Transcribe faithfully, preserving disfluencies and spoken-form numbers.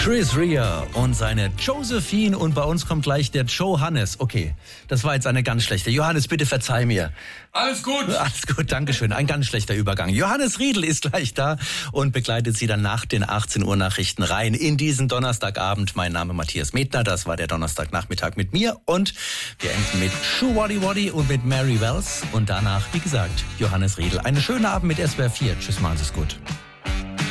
Chris Rea und seine Josephine und bei uns kommt gleich der Johannes. Okay, das war jetzt eine ganz schlechte. Johannes, bitte verzeih mir. Alles gut. Alles gut, Dankeschön. Ein ganz schlechter Übergang. Johannes Riedl ist gleich da und begleitet Sie dann nach den achtzehn Uhr Nachrichten rein in diesen Donnerstagabend. Mein Name Matthias Medner, das war der Donnerstagnachmittag mit mir und wir enden mit Shu Waddy Waddy und mit Mary Wells und danach, wie gesagt, Johannes Riedl. Einen schönen Abend mit S W R vier. Tschüss, machen Sie es gut.